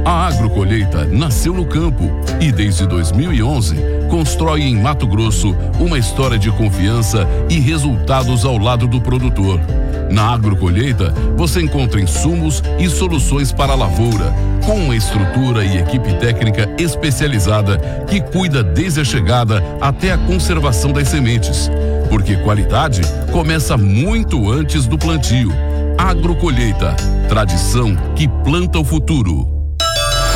A Agrocolheita nasceu no campo e desde 2011 constrói em Mato Grosso uma história de confiança e resultados ao lado do produtor. Na Agrocolheita você encontra insumos e soluções para a lavoura, com uma estrutura e equipe técnica especializada que cuida desde a chegada até a conservação das sementes. Porque qualidade começa muito antes do plantio. Agrocolheita, tradição que planta o futuro.